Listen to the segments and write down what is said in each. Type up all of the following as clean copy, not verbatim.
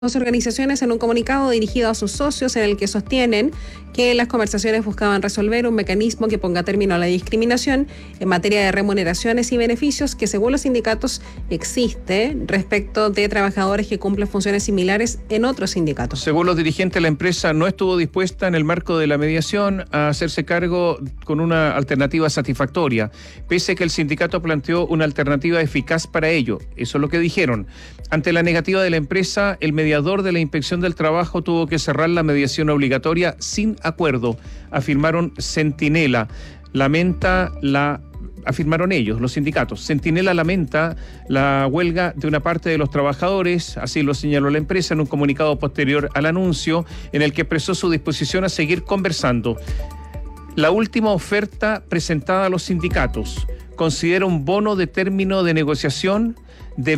Dos organizaciones en un comunicado dirigido a sus socios en el que sostienen que las conversaciones buscaban resolver un mecanismo que ponga término a la discriminación en materia de remuneraciones y beneficios que, según los sindicatos, existe respecto de trabajadores que cumplen funciones similares en otros sindicatos. Según los dirigentes, la empresa no estuvo dispuesta en el marco de la mediación a hacerse cargo con una alternativa satisfactoria, pese a que el sindicato planteó una alternativa eficaz para ello. Eso es lo que dijeron. Ante la negativa de la empresa, el mediador de la Inspección del Trabajo tuvo que cerrar la mediación obligatoria sin acuerdo, afirmaron Centinela. Afirmaron ellos, los sindicatos. Centinela lamenta la huelga de una parte de los trabajadores, así lo señaló la empresa en un comunicado posterior al anuncio, en el que expresó su disposición a seguir conversando. La última oferta presentada a los sindicatos considera un bono de término de negociación de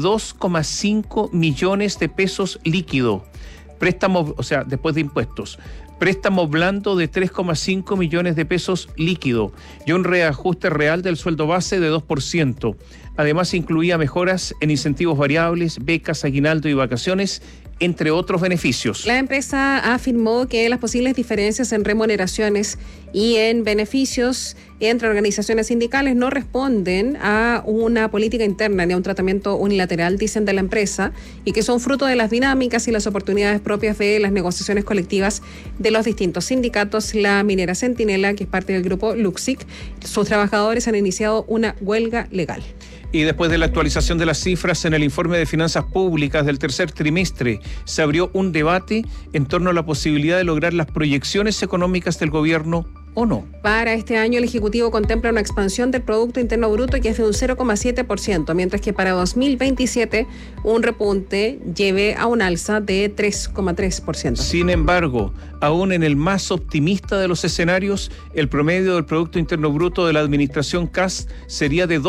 22,5 millones de pesos líquido. Préstamo, o sea, después de impuestos. Préstamo blando de 3,5 millones de pesos líquido y un reajuste real del sueldo base de 2%. Además, incluía mejoras en incentivos variables, becas, aguinaldo y vacaciones, entre otros beneficios. La empresa afirmó que las posibles diferencias en remuneraciones y en beneficios entre organizaciones sindicales no responden a una política interna ni a un tratamiento unilateral, dicen de la empresa, y que son fruto de las dinámicas y las oportunidades propias de las negociaciones colectivas de los distintos sindicatos. La minera Centinela, que es parte del grupo Luxic, sus trabajadores han iniciado una huelga legal. Y después de la actualización de las cifras en el informe de finanzas públicas del tercer trimestre, se abrió un debate en torno a la posibilidad de lograr las proyecciones económicas del gobierno o no. Para este año el Ejecutivo contempla una expansión del Producto Interno Bruto que es de un 0,7%, mientras que para 2027 un repunte lleve a un alza de 3,3%. Sin embargo, aún en el más optimista de los escenarios, el promedio del Producto Interno Bruto de la administración Kast sería de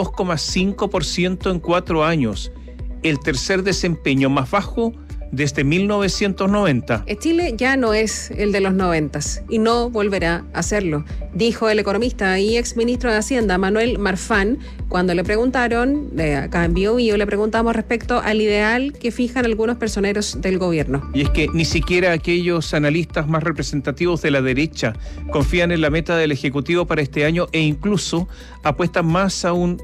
2,5% en 4 años, el tercer desempeño más bajo desde 1990. Chile ya no es el de los 90 y no volverá a serlo, dijo el economista y exministro de Hacienda, Manuel Marfan, cuando le preguntaron, acá en BioBio, le preguntamos respecto al ideal que fijan algunos personeros del gobierno. Y es que ni siquiera aquellos analistas más representativos de la derecha confían en la meta del Ejecutivo para este año e incluso apuestan más a un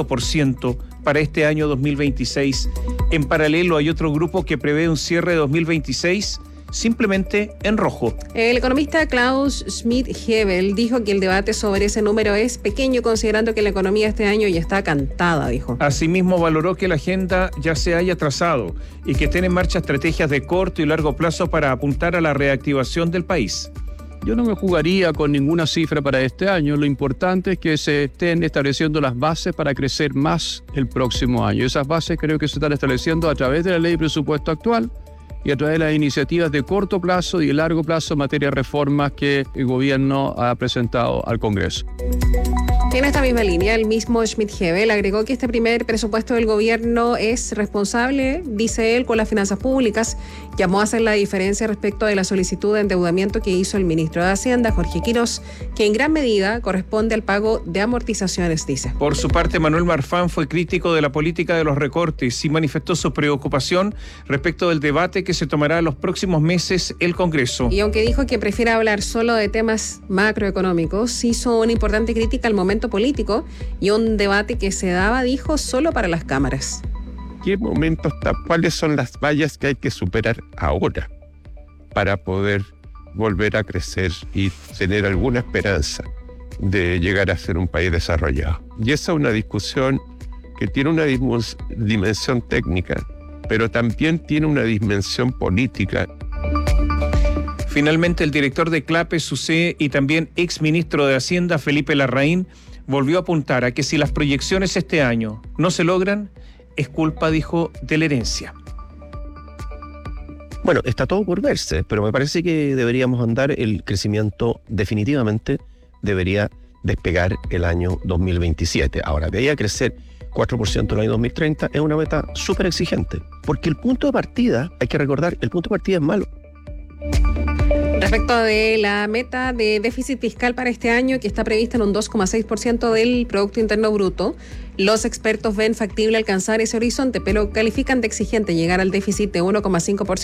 0% para este año 2026. En paralelo hay otro grupo que prevé un cierre de 2026 simplemente en rojo. El economista Klaus Schmidt-Hebel dijo que el debate sobre ese número es pequeño, considerando que la economía este año ya está cantada, dijo. Asimismo, valoró que la agenda ya se haya trazado y que estén en marcha estrategias de corto y largo plazo para apuntar a la reactivación del país. Yo no me jugaría con ninguna cifra para este año. Lo importante es que se estén estableciendo las bases para crecer más el próximo año. Esas bases creo que se están estableciendo a través de la ley de presupuesto actual y a través de las iniciativas de corto plazo y de largo plazo en materia de reformas que el gobierno ha presentado al Congreso. En esta misma línea, el mismo Schmidt-Hebel agregó que este primer presupuesto del gobierno es responsable, dice él, con las finanzas públicas. Llamó a hacer la diferencia respecto de la solicitud de endeudamiento que hizo el ministro de Hacienda, Jorge Quirós, que en gran medida corresponde al pago de amortizaciones, dice. Por su parte, Manuel Marfan fue crítico de la política de los recortes y manifestó su preocupación respecto del debate que se tomará en los próximos meses el Congreso. Y aunque dijo que prefiere hablar solo de temas macroeconómicos, hizo una importante crítica al momento político y un debate que se daba, dijo, solo para las cámaras. ¿Qué momento está? ¿Cuáles son las vallas que hay que superar ahora para poder volver a crecer y tener alguna esperanza de llegar a ser un país desarrollado? Y esa es una discusión que tiene una dimensión técnica, pero también tiene una dimensión política. Finalmente, el director de CLAPE, SUCE y también exministro de Hacienda, Felipe Larraín, volvió a apuntar a que si las proyecciones este año no se logran, es culpa, dijo, de la herencia. Bueno, está todo por verse, pero me parece que deberíamos andar, el crecimiento definitivamente debería despegar el año 2027. Ahora, de ahí a crecer 4% el año 2030 es una meta súper exigente, porque el punto de partida, hay que recordar, el punto de partida es malo. Respecto de la meta de déficit fiscal para este año, que está prevista en un 2,6% del Producto Interno Bruto, los expertos ven factible alcanzar ese horizonte, pero califican de exigente llegar al déficit de 1,5%